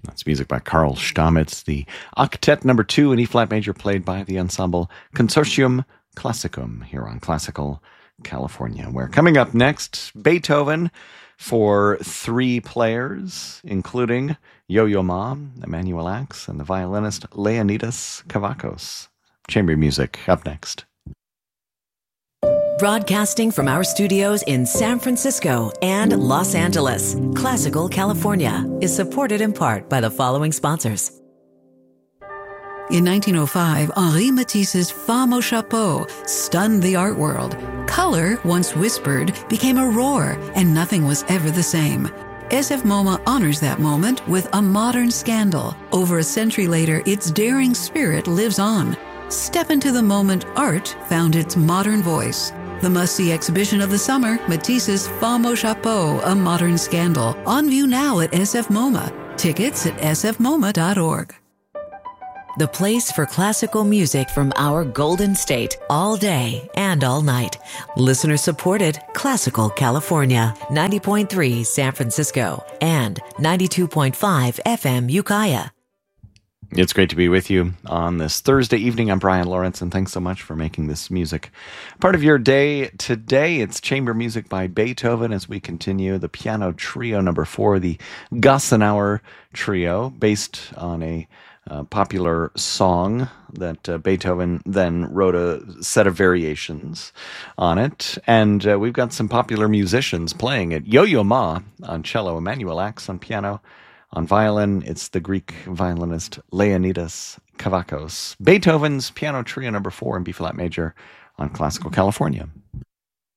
That's music by Carl Stamitz, the Octet number 2 in E-flat major, played by the ensemble Consortium Classicum here on Classical California. We're coming up next, Beethoven for 3 players, including Yo-Yo Ma, Emanuel Ax, and the violinist Leonidas Kavakos. Chamber music up next. Broadcasting from our studios in San Francisco and Los Angeles, Classical California is supported in part by the following sponsors. In 1905, Henri Matisse's Femme au Chapeau stunned the art world. Color, once whispered, became a roar, and nothing was ever the same. SF MoMA honors that moment with a modern scandal. Over a century later, its daring spirit lives on. Step into the moment art found its modern voice. The must-see exhibition of the summer, Matisse's Femme au Chapeau, A Modern Scandal. On view now at SF MoMA. Tickets at sfmoma.org. The place for classical music from our Golden State, all day and all night. Listener-supported Classical California, 90.3 San Francisco and 92.5 FM Ukiah. It's great to be with you on this Thursday evening. I'm Brian Lawrence, and thanks so much for making this music part of your day today. It's chamber music by Beethoven as we continue the piano trio number 4, the Gassenauer Trio, based on a popular song that Beethoven then wrote a set of variations on it. And we've got some popular musicians playing it. Yo-Yo Ma on cello, Emanuel Ax on piano. On violin, it's the Greek violinist Leonidas Kavakos. Beethoven's Piano Trio number 4 in B-flat major on Classical California.